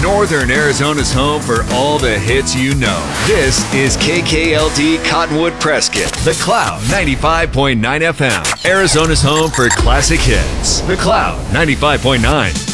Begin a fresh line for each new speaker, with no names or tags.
Northern Arizona's home for all the hits you know. This is KKLD Cottonwood Prescott, The Cloud 95.9 FM. Arizona's home for classic hits. The Cloud 95.9.